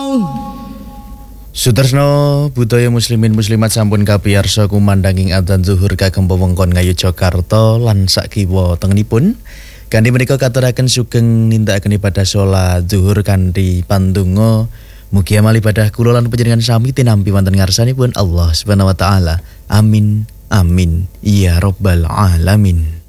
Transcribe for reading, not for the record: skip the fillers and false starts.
Sudarsno budaya muslimin muslimat sampun kapiyarsa kumandanging adzan zuhur kagem wewengkon Ngayogyakarta lan sak kiwa tengenipun. Kanthi menika katuraken sugeng nindakaken ibadah salat zuhur kanthi pandonga mugi amal ibadah kula lan panjenengan sami tinampi wonten ngarsanipun Allah Subhanahu wa taala. Amin amin ya rabbal alamin.